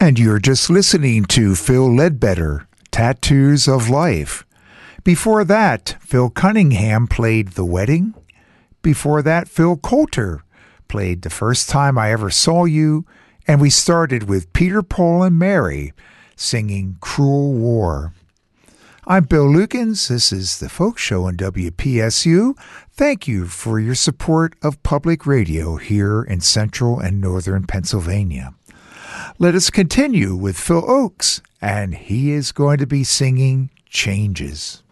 And you're just listening to Phil Ledbetter, Tattoos of Life. Before that, Phil Cunningham played The Wedding. Before that, Phil Coulter played The First Time I Ever Saw You. And we started with Peter, Paul, and Mary singing Cruel War. I'm Bill Lukens. This is the Folk Show on WPSU. Thank you for your support of public radio here in central and northern Pennsylvania. Let us continue with Phil Ochs, and he is going to be singing Changes.